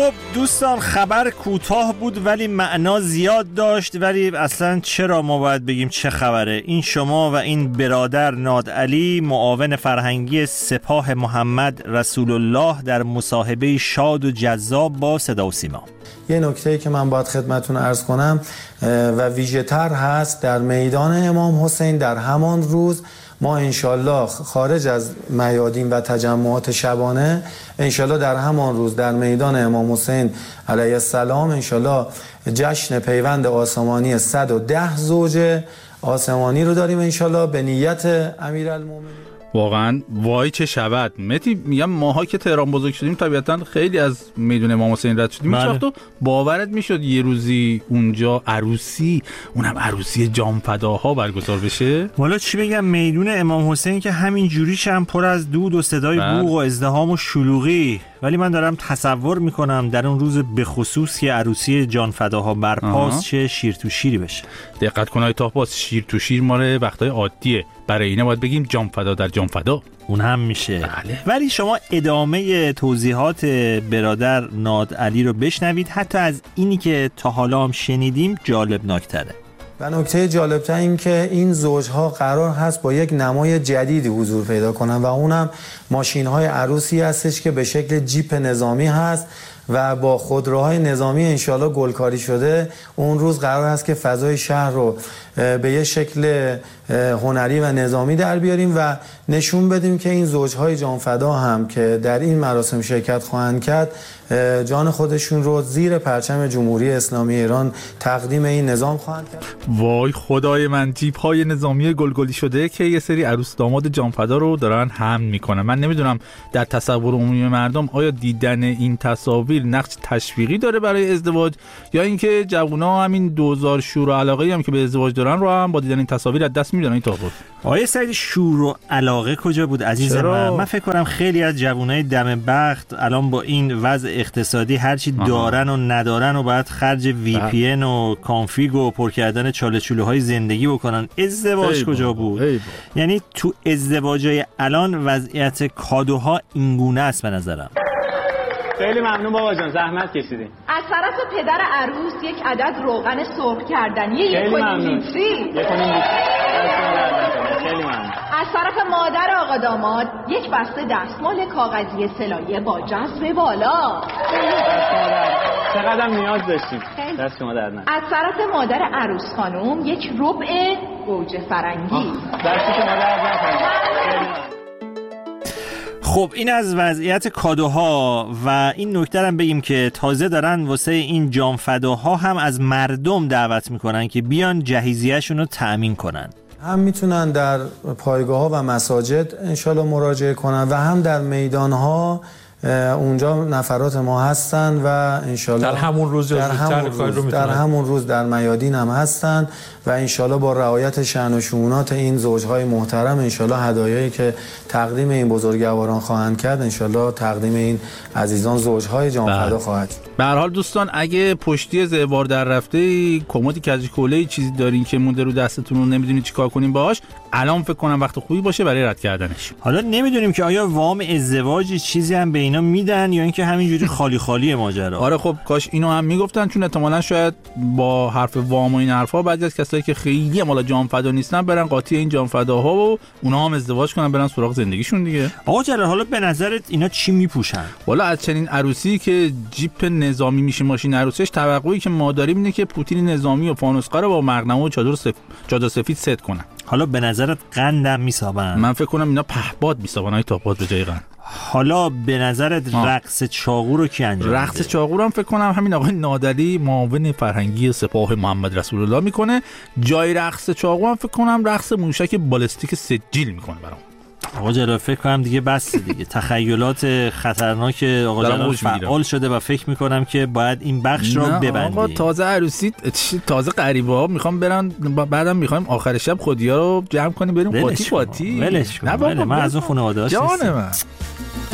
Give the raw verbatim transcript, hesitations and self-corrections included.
خب دوستان، خبر کوتاه بود ولی معنا زیاد داشت. ولی اصلا چرا ما باید بگیم چه خبره؟ این شما و این برادر نادعلی، معاون فرهنگی سپاه محمد رسول الله، در مصاحبه شاد و جذاب با صدا و سیما. یه نکته‌ای که من باید خدمتتون عرض کنم و ویژه‌تر هست، در میدان امام حسین در همان روز ما انشالله خارج از میادین و تجمعات شبانه، انشالله در همان روز در میدان امام حسین علیه السلام انشالله جشن پیوند آسمانی صد و ده زوج آسمانی رو داریم انشالله به نیت امیرالمومنین. واقعا وای چه شود متی. میگم ماها که تهران بزرگ شدیم طبیعتا خیلی از میدون امام حسین رد شدیم. هیچ وقت تو باورت میشد یه روزی اونجا عروسی، اونم عروسی جانفداها برگزار بشه؟ والا چی بگم، میدون امام حسین که همین جوریش هم پر از دود و صدای بوق و ازدحام و شلوغی. ولی من دارم تصور میکنم در اون روز به خصوص که عروسی جانفداها برپاس چه شیر تو شیری بشه. دقت کن های تاپاس، شیر تو شیر ماره وقتای عادیه، برای اینه باید بگیم جانفدا در جانفدا. اون هم میشه. بله. ولی شما ادامه توضیحات برادر نادعلی رو بشنوید، حتی از اینی که تا حالا هم شنیدیم جالب ناکتره. و نکته جالبتر این که این زوجها قرار هست با یک نمای جدیدی حضور پیدا کنن و اونم ماشین‌های عروسی هستش که به شکل جیپ نظامی هست و با خودروهای نظامی انشالله گلکاری شده. اون روز قرار هست که فضای شهر رو به یه شکل هنری و نظامی در بیاریم و نشون بدیم که این زوجهای جانفدا هم که در این مراسم شرکت خواهند کرد جان خودشون رو زیر پرچم جمهوری اسلامی ایران تقدیم این نظام خواهند کرد. وای خدای من، جیپ های نظامی گلگلی شده که یه سری عروس داماد جانفدا رو دارن حمل میکنن. من نمیدونم در تصور عمومی مردم آیا دیدن این تصاویر نقش تشویقی داره برای ازدواج، یا اینکه جوونا همین دوزار شور و علاقه هم که به ازدواج دارن رو هم با دیدن این تصاویر از دست میدن. این تابوت آیه سعید، شور و علاقه کجا بود عزیز من؟ من فکر کنم خیلی از جوانای دم بخت الان با این وضع اقتصادی هرچی آها. دارن و ندارن و باید خرج وی پی ان و کانفیگ و پر کردن چاله چوله‌های زندگی بکنن. ازدواج کجا بود؟ یعنی تو ازدواجای الان وضعیت کادوها اینگونه است به نظرم. خیلی ممنون بابا جان، زحمت کشیدین. از طرف پدر عروس یک عدد روغن سرخ کردنی یک و نیم لیتری. یک و نیم لیتری. خیلی ممنون. از طرف مادر آقا داماد یک بسته دستمال کاغذی سلایه با جذب بالا. چقدر نیاز داشتیم. دست شما درد نکنه. از طرف مادر عروس خانم یک ربع گوجه فرنگی. دست شما درد نکنه. خب این از وضعیت کادوها و این نکته هم بگیم که تازه دارن واسه این جانفداها هم از مردم دعوت میکنن که بیان جهیزیه‌شون رو تأمین کنن. هم میتونن در پایگاه ها و مساجد انشالله مراجعه کنن و هم در میدان ها اونجا نفرات ما هستن و انشالله در همون روز در همون روز در همون روز در میادین هم هستن و انشالله با رعایت شأن و شؤونات این زوجهای محترم انشالله هدایایی که تقدیم این بزرگواران خواهند کرد انشالله تقدیم این عزیزان زوجهای جانفدا خواهد. به هر حال دوستان، اگه پشتی زوار در رفته کمدی کج کوله چیزی دارین که مونده رو دستتون رو نمیدونید چیکار کنین باهاش، الان فکر کنم وقت خوبی باشه برای رد کردنش. حالا نمیدونیم که آیا وام ازدواج چیزی هم به اینا میدن یا اینکه همینجوری خالی خالی ماجرا. آره خب کاش اینو هم میگفتن، چون احتمالاً شاید با حرف وام و این حرفا بعضی از کسایی که خیلی مالا جانفدا نیستن برن قاطی این جانفداها و اونا هم ازدواج کنن برن سراغ زندگیشون دیگه. آقا جلال، حالا به نظرت اینا چی میپوشن؟ والا از چنین عروسی که جیپ نظامی میشه ماشین عروسیش، توقعی که ما داریم اینه که پوتین نظامی و فانوسقا رو با مقنمه و چادر سف... چادر سفید ست کنن. حالا به نظرت قندم میسابن؟ من فکر کنم اینا پهباد میسابن های تاپات به جای قند. حالا به نظرت رقص چاقو رو کی انجام میده؟ رقص چاقو رو هم فکر کنم همین آقای نادعلی معاون فرهنگی سپاه محمد رسول الله میکنه. جای رقص چاقو هم فکر کنم رقص موشک بالستیک سجیل میکنه برام. آقا جلال فکر کنم دیگه بس دیگه. تخیلات خطرناک آقا جلال فعال شده و فکر میکنم که باید این بخش رو ببندیم. آقا تازه عروسی تازه غریبه ها میخوام برن، بعدم میخوایم آخر شب خودیا رو جمع کنیم بریم قاطی پاتی. ولش کن. من از اون خانواده هاش جان من.